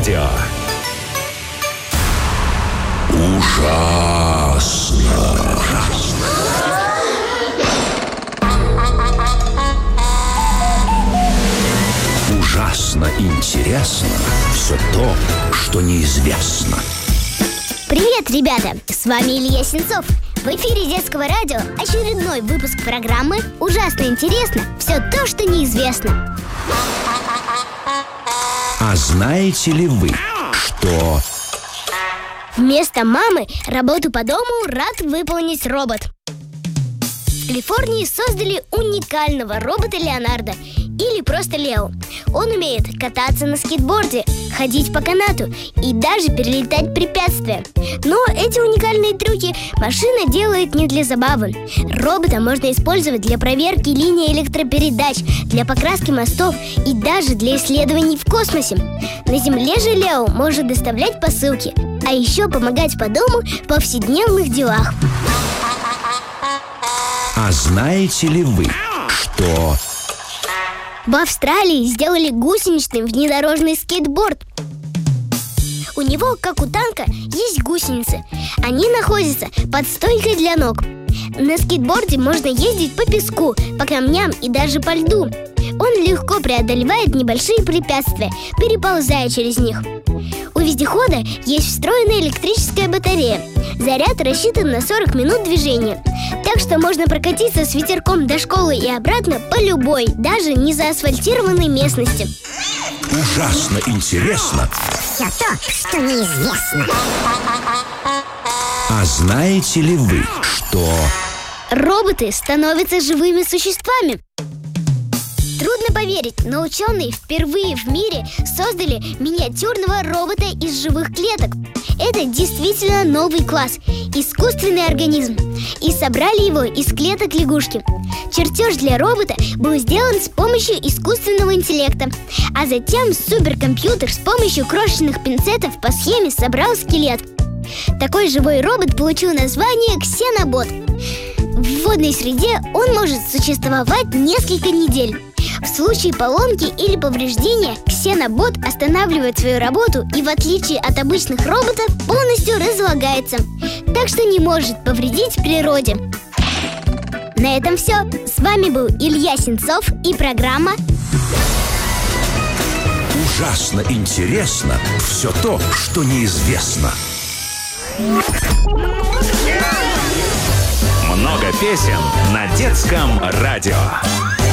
радио. Ужасно. Ужасно интересно все то, что неизвестно. Привет, ребята! С вами Илья Сенцов. В эфире Детского радио очередной выпуск программы «Ужасно интересно все то, что неизвестно». А знаете ли вы, что... Вместо мамы работу по дому рад выполнить робот. В Калифорнии создали уникального робота Леонардо, или просто Лео. Он умеет кататься на скейтборде, ходить по канату и даже перелетать препятствия. Но эти уникальные трюки машина делает не для забавы. Робота можно использовать для проверки линий электропередач, для покраски мостов и даже для исследований в космосе. На Земле же Лео может доставлять посылки, а еще помогать по дому в повседневных делах. А знаете ли вы, что... В Австралии сделали гусеничный внедорожный скейтборд. У него, как у танка, есть гусеницы. Они находятся под стойкой для ног. На скейтборде можно ездить по песку, по камням и даже по льду. Он легко преодолевает небольшие препятствия, переползая через них. У вездехода есть встроенная электрическая батарея. Заряд рассчитан на 40 минут движения. Так что можно прокатиться с ветерком до школы и обратно по любой, даже не заасфальтированной местности. Ужасно интересно все то, что неизвестно. А знаете ли вы, что... Роботы становятся живыми существами. Трудно поверить, но ученые впервые в мире создали миниатюрного робота из живых клеток. Это действительно новый класс – искусственный организм. И собрали его из клеток лягушки. Чертеж для робота был сделан с помощью искусственного интеллекта. А затем суперкомпьютер с помощью крошечных пинцетов по схеме собрал скелет. Такой живой робот получил название «Ксенобот». В водной среде он может существовать несколько недель. В случае поломки или повреждения Ксенобот останавливает свою работу и, в отличие от обычных роботов, полностью разлагается, так что не может повредить природе. На этом все. С вами был Илья Сенцов и программа Ужасно интересно все то, что неизвестно. Много песен на детском радио.